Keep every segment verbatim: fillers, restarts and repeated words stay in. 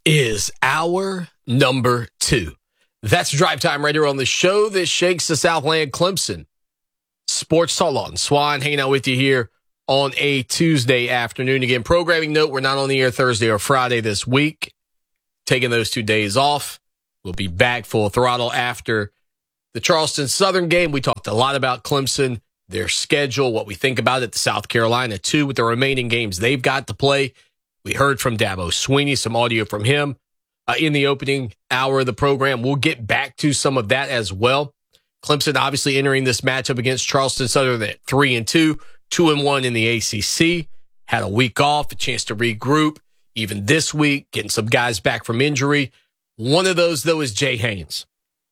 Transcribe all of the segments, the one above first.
is hour number two. That's Drive Time right here on the show that shakes the Southland Clemson. Sports Talk. Lawton Swan hanging out with you here on a Tuesday afternoon. Again, programming note, we're not on the air Thursday or Friday this week. Taking those two days off. We'll be back full throttle after the Charleston Southern game. We talked a lot about Clemson, their schedule, what we think about it, the South Carolina two with the remaining games they've got to play. We heard from Dabo Swinney, some audio from him uh, in the opening hour of the program. We'll get back to some of that as well. Clemson obviously entering this matchup against Charleston Southern at three and two, two and one in the A C C. Had a week off, a chance to regroup. Even this week, getting some guys back from injury. One of those, though, is Jay Haynes.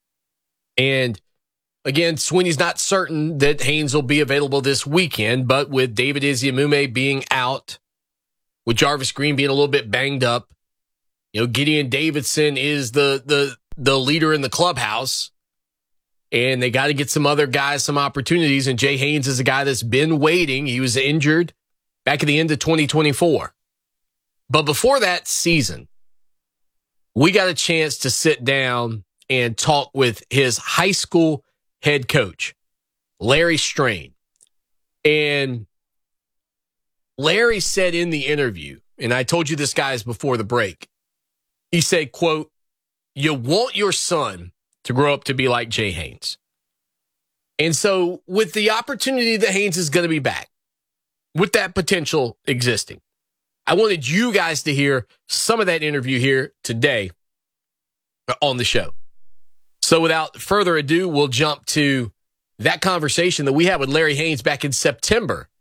And again, Swinney's not certain that Haynes will be available this weekend, but with David Iziamume being out, with Jarvis Green being a little bit banged up, you know, Gideon Davidson is the the the leader in the clubhouse, and they got to get some other guys some opportunities, and Jay Haynes is a guy that's been waiting. He was injured back at the end of twenty twenty-four. But before that season, we got a chance to sit down and talk with his high school head coach, Larry Strain. And Larry said in the interview, and I told you this, guys, before the break, he said, quote, "You want your son to grow up to be like Jay Haynes." And so with the opportunity that Haynes is going to be back, with that potential existing, I wanted you guys to hear some of that interview here today on the show. So without further ado, we'll jump to that conversation that we had with Larry Haynes back in September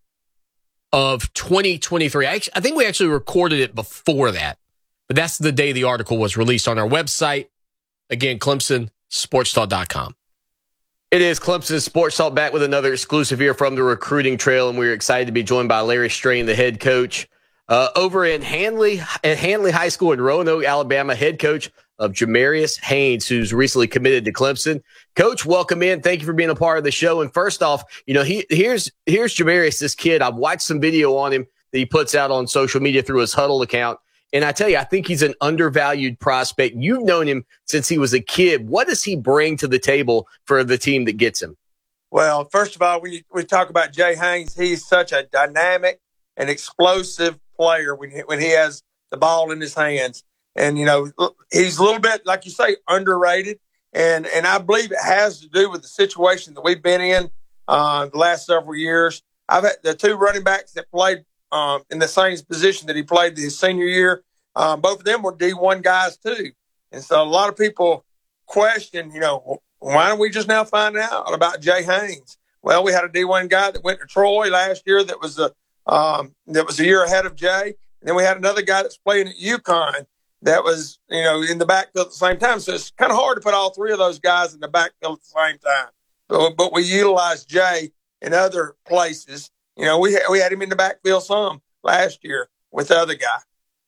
of twenty twenty-three. I, actually, I think we actually recorded it before that, but that's the day the article was released on our website. Again, Clemson Sports Talk dot com. It is Clemson Sports Talk back with another exclusive here from the recruiting trail, and we're excited to be joined by Larry Strain, the head coach uh, over in Handley, at Handley High School in Roanoke, Alabama, head coach of Jamarius Haynes, who's recently committed to Clemson. Coach, welcome in. Thank you for being a part of the show. And first off, you know, he here's here's Jamarius, this kid. I've watched some video on him that he puts out on social media through his Huddle account. And I tell you, I think he's an undervalued prospect. You've known him since he was a kid. What does he bring to the table for the team that gets him? Well, first of all, we we talk about Jay Haynes. He's such a dynamic and explosive player when he, when he has the ball in his hands. And, you know, he's a little bit, like you say, underrated. And and I believe it has to do with the situation that we've been in uh, the last several years. I've had the two running backs that played um, in the same position that he played his senior year. Um, both of them were D one guys, too. And so a lot of people question, you know, why don't we just now find out about Jay Haynes? Well, we had a D one guy that went to Troy last year that was a, um, that was a year ahead of Jay. And then we had another guy that's playing at UConn that was, you know, in the backfield at the same time. So it's kind of hard to put all three of those guys in the backfield at the same time. But, but we utilized Jay in other places. You know, we, we had him in the backfield some last year with the other guy.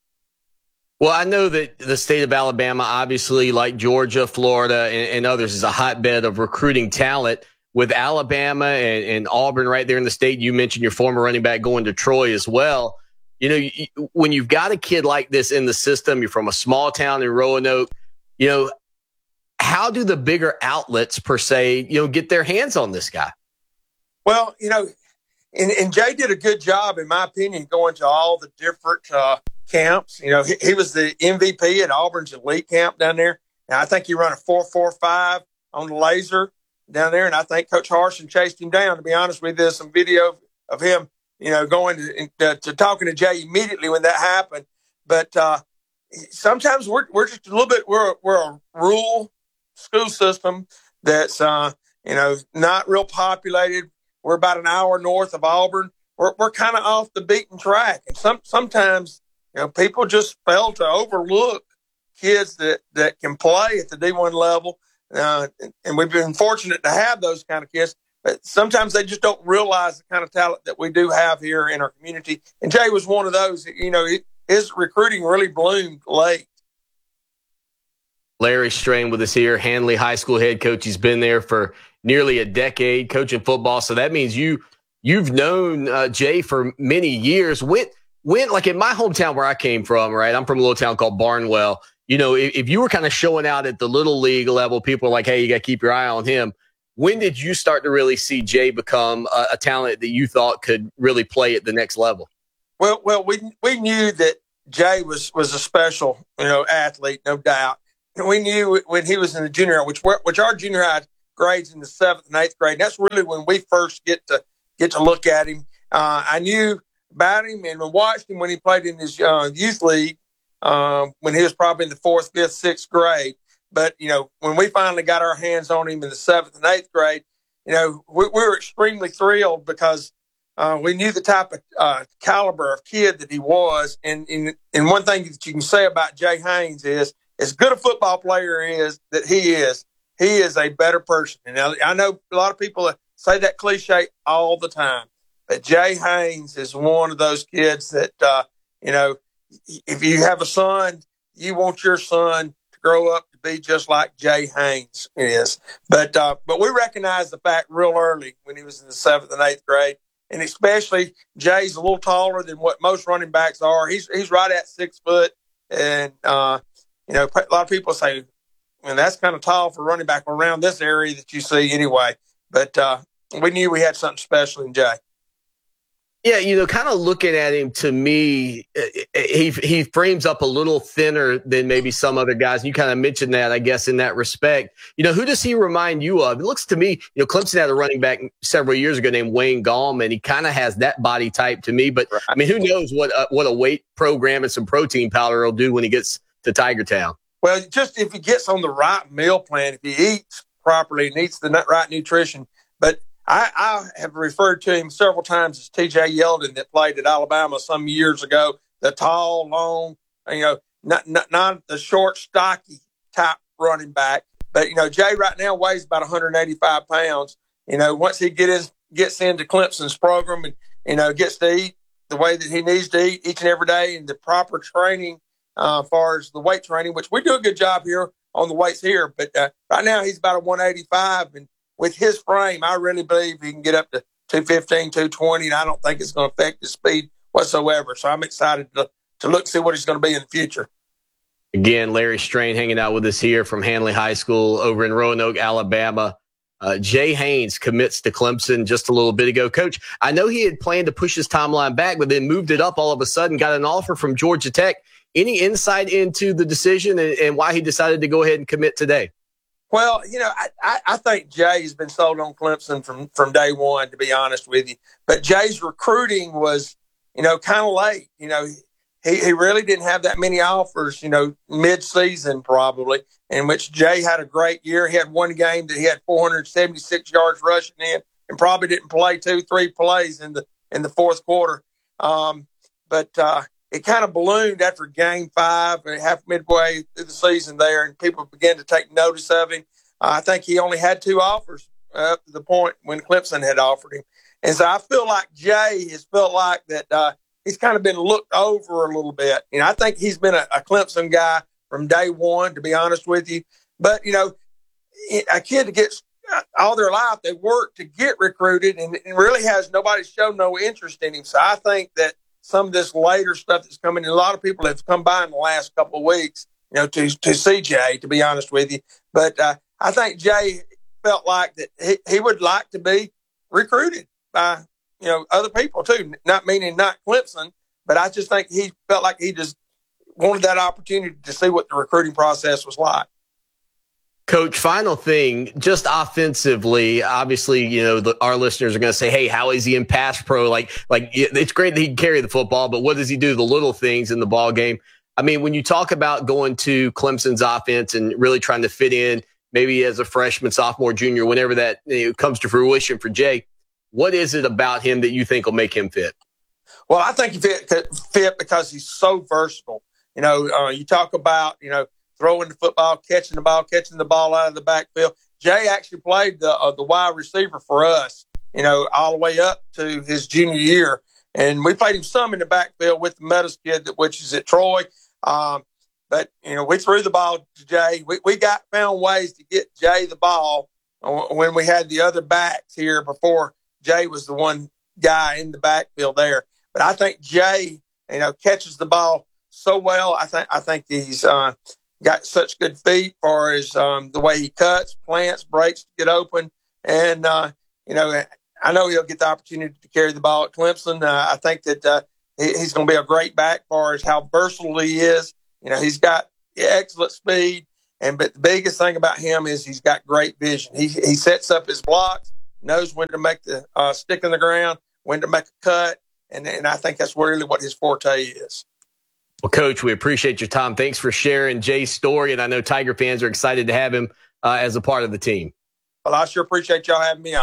Well, I know that the state of Alabama, obviously, like Georgia, Florida, and, and others, is a hotbed of recruiting talent. With Alabama and, and Auburn right there in the state, you mentioned your former running back going to Troy as well. You know, you, when you've got a kid like this in the system, you're from a small town in Roanoke, you know, how do the bigger outlets, per se, you know, get their hands on this guy? Well, you know, and, and Jay did a good job, in my opinion, going to all the different uh, camps. You know, he, he was the M V P at Auburn's elite camp down there. And I think he ran a four four five on the laser down there. And I think Coach Harsin chased him down. To be honest with you, there's some video of him, you know, going to, uh, to talking to Jay immediately when that happened. But uh, sometimes we're we're just a little bit we're we're a rural school system that's uh, you know not real populated. We're about an hour north of Auburn. We're we're kind of off the beaten track, and some sometimes you know people just fail to overlook kids that that can play at the D one level, uh, and, and we've been fortunate to have those kind of kids. But sometimes they just don't realize the kind of talent that we do have here in our community. And Jay was one of those. You know, his recruiting really bloomed late. Larry Strain with us here, Handley High School head coach. He's been there for nearly a decade coaching football. So that means you, you've known uh, Jay for many years. When, when, like in my hometown where I came from, right? I'm from a little town called Barnwell. You know, if, if you were kind of showing out at the little league level, people are like, hey, you got to keep your eye on him. When did you start to really see Jay become a, a talent that you thought could really play at the next level? Well, well, we we knew that Jay was, was a special, you know, athlete, no doubt. And we knew when he was in the junior high, which which our junior high grades in the seventh and eighth grade. That's really when we first get to get to look at him. Uh, I knew about him and watched him when he played in his uh, youth league um, when he was probably in the fourth, fifth, sixth grade. But, you know, when we finally got our hands on him in the seventh and eighth grade, you know, we, we were extremely thrilled because uh, we knew the type of uh, caliber of kid that he was. And, and, and one thing that you can say about Jay Haynes is, as good a football player is that he is, he is a better person. And I, I know a lot of people say that cliche all the time, but Jay Haynes is one of those kids that, uh, you know, if you have a son, you want your son to grow up to be just like Jay Haynes is. But, uh, but we recognized the fact real early when he was in the seventh and eighth grade. And especially Jay's a little taller than what most running backs are. He's, he's right at six foot. And, uh, you know, a lot of people say, and that's kind of tall for running back around this area that you see anyway. But uh, we knew we had something special in Jay. Yeah, you know, kind of looking at him, to me, he he frames up a little thinner than maybe some other guys. You kind of mentioned that, I guess, in that respect. You know, who does he remind you of? It looks to me, you know, Clemson had a running back several years ago named Wayne Gallman. He kind of has that body type to me. But, I mean, who knows what a, what a weight program and some protein powder will do when he gets to Tiger Town. Well, just if he gets on the right meal plan, if he eats properly and eats the right nutrition. But I, I have referred to him several times as T J Yeldon that played at Alabama some years ago, the tall, long, you know, not, not, not the short, stocky type running back. But, you know, Jay right now weighs about one hundred eighty-five pounds. You know, once he get his, gets into Clemson's program and, you know, gets to eat the way that he needs to eat each and every day and the proper training uh, as far as the weight training, which we do a good job here on the weights here. But uh, right now he's about a one eighty-five, and with his frame, I really believe he can get up to two fifteen, two twenty, and I don't think it's going to affect his speed whatsoever. So I'm excited to, to look and see what he's going to be in the future. Again, Larry Strain hanging out with us here from Hanley High School over in Roanoke, Alabama. Uh, Jay Haynes commits to Clemson just a little bit ago. Coach, I know he had planned to push his timeline back, but then moved it up all of a sudden, got an offer from Georgia Tech. Any insight into the decision and, and why he decided to go ahead and commit today? Well, you know, I, I, I think Jay has been sold on Clemson from, from day one, to be honest with you. But Jay's recruiting was, you know, kind of late. You know, he, he really didn't have that many offers, you know, mid-season probably, in which Jay had a great year. He had one game that he had four hundred seventy-six yards rushing in and probably didn't play two, three plays in the in the fourth quarter. Um, but uh, it kind of ballooned after game five and half midway through the season there, and people began to take notice of him. Uh, I think he only had two offers uh, up to the point when Clemson had offered him. And so I feel like Jay has felt like that uh, he's kind of been looked over a little bit. You know, I think he's been a, a Clemson guy from day one, to be honest with you. But, you know, a kid that gets all their life, they work to get recruited, and, and really has nobody shown no interest in him. So I think that some of this later stuff that's coming in, a lot of people have come by in the last couple of weeks, you know, to, to see Jay, to be honest with you. But uh, I think Jay felt like that he, he would like to be recruited by, you know, other people too, not meaning not Clemson, but I just think he felt like he just wanted that opportunity to see what the recruiting process was like. Coach, final thing, just offensively, obviously, you know, the, our listeners are going to say, hey, how is he in pass pro? Like, like it's great that he can carry the football, but what does he do the little things in the ball game? I mean, when you talk about going to Clemson's offense and really trying to fit in, maybe as a freshman, sophomore, junior, whenever that you know, comes to fruition for Jay, what is it about him that you think will make him fit? Well, I think he fit, fit because he's so versatile. You know, uh, you talk about, you know, throwing the football, catching the ball, catching the ball out of the backfield. Jay actually played the uh, the wide receiver for us, you know, all the way up to his junior year. And we played him some in the backfield with the Meadows kid, that, which is at Troy. Um, but, you know, we threw the ball to Jay. We, we got found ways to get Jay the ball when we had the other backs here before Jay was the one guy in the backfield there. But I think Jay you know, catches the ball so well. I think I think he's uh, got such good feet for his um, the way he cuts, plants, breaks to get open, and uh, you know, I know he'll get the opportunity to carry the ball at Clemson. Uh, I think that uh, he, he's going to be a great back for as how versatile he is. You know, he's got excellent speed, and but the biggest thing about him is he's got great vision. He he sets up his blocks, knows when to make the uh, stick in the ground, when to make a cut, and and I think that's really what his forte is. Well, Coach, we appreciate your time. Thanks for sharing Jay's story, and I know Tiger fans are excited to have him uh, as a part of the team. Well, I sure appreciate y'all having me on.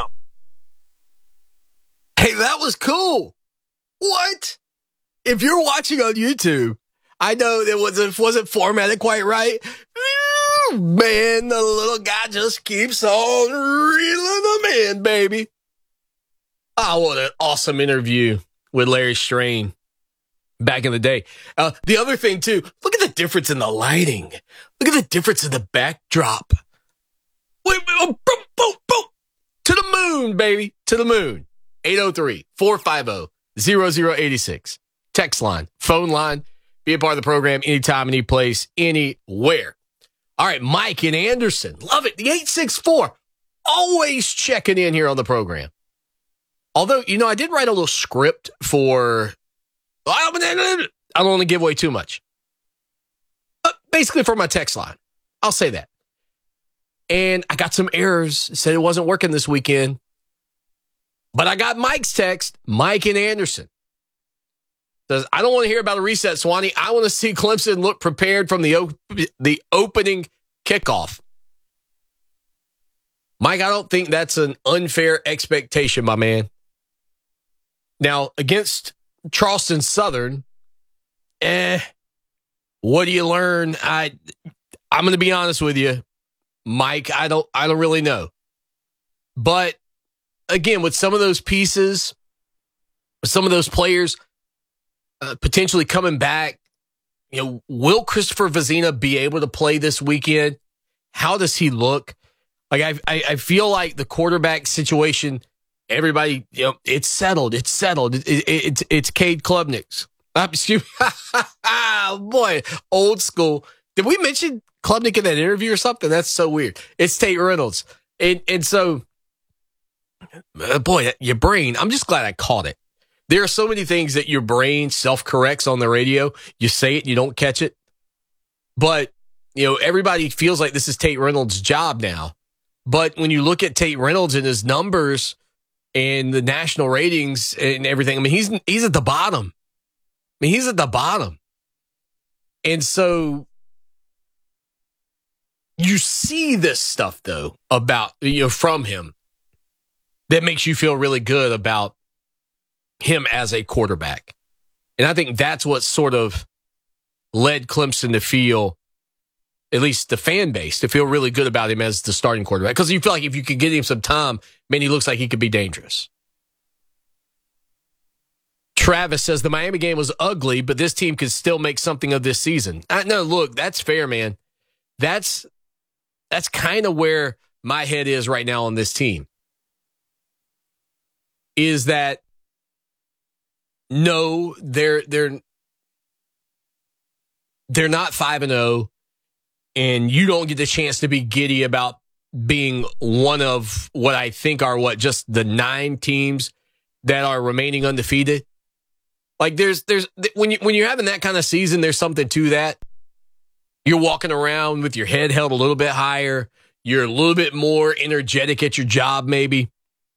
Hey, that was cool. What? If you're watching on YouTube, I know it wasn't, wasn't formatted quite right. Man, the little guy just keeps on reeling them in, baby. Oh, what an awesome interview with Larry Strain back in the day. Uh, the other thing, too, look at the difference in the lighting. Look at the difference in the backdrop. Wait, wait, oh, boom, boom, boom. To the moon, baby. To the moon. eight oh three, four five oh, zero zero eight six. Text line, phone line. Be a part of the program anytime, any place, anywhere. All right, Mike in Anderson. Love it. The eight six four. Always checking in here on the program. Although, you know, I did write a little script for... I don't want to give away too much. Uh, basically for my text line. I'll say that. And I got some errors. It said it wasn't working this weekend. But I got Mike's text, Mike in Anderson. Says, I don't want to hear about a reset, Swanee. I want to see Clemson look prepared from the, op- the opening kickoff. Mike, I don't think that's an unfair expectation, my man. Now, against Charleston Southern, eh, what do you learn? I, I'm going to be honest with you, Mike, I don't, I don't really know. But again, with some of those pieces, some of those players uh, potentially coming back, you know, will Christopher Vezina be able to play this weekend? How does he look? Like I, I, I feel like the quarterback situation, everybody, you know, it's settled. It's settled. It, it, it's it's Cade Klubnik's. Uh, excuse me. Boy, old school. Did we mention Klubnik in that interview or something? That's so weird. It's Tate Reynolds, and and so. Uh, boy, your brain, I'm just glad I caught it. There are so many things that your brain self-corrects on the radio. You say it, you don't catch it. But, you know, everybody feels like this is Tate Reynolds' job now. But when you look at Tate Reynolds and his numbers and the national ratings and everything, I mean, he's he's at the bottom. I mean, he's at the bottom. And so you see this stuff, though, about, you know, from him. That makes you feel really good about him as a quarterback. And I think that's what sort of led Clemson to feel, at least the fan base, to feel really good about him as the starting quarterback. Because you feel like if you could get him some time, man, he looks like he could be dangerous. Travis says the Miami game was ugly, but this team could still make something of this season. I, no, look, that's fair, man. That's, that's kind of where my head is right now on this team. Is that no, they're they're they're not five and zero, and you don't get the chance to be giddy about being one of what I think are what just the nine teams that are remaining undefeated. Like there's there's when you when you're having that kind of season, there's something to that. You're walking around with your head held a little bit higher. You're a little bit more energetic at your job, maybe.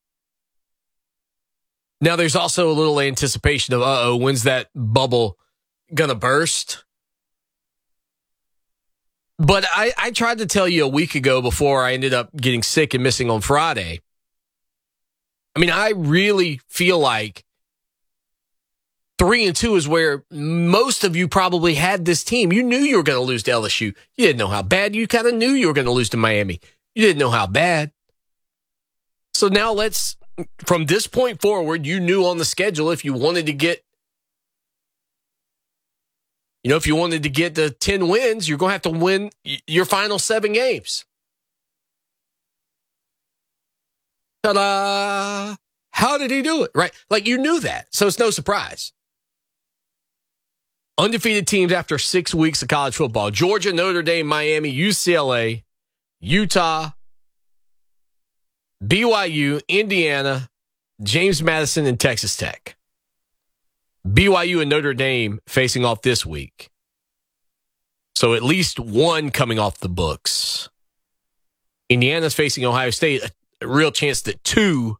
Now, there's also a little anticipation of, uh-oh, when's that bubble going to burst? But I, I tried to tell you a week ago before I ended up getting sick and missing on Friday. I mean, I really feel like three and two is where most of you probably had this team. You knew you were going to lose to L S U. You didn't know how bad. You kind of knew you were going to lose to Miami. You didn't know how bad. So now let's... From this point forward, you knew on the schedule if you wanted to get, you know, if you wanted to get the ten wins, you're going to have to win your final seven games. Ta-da! How did he do it? Right? Like you knew that. So it's no surprise. Undefeated teams after six weeks of college football. Georgia, Notre Dame, Miami, U C L A, Utah, B Y U, Indiana, James Madison, and Texas Tech. B Y U and Notre Dame facing off this week. So at least one coming off the books. Indiana's facing Ohio State. A real chance that two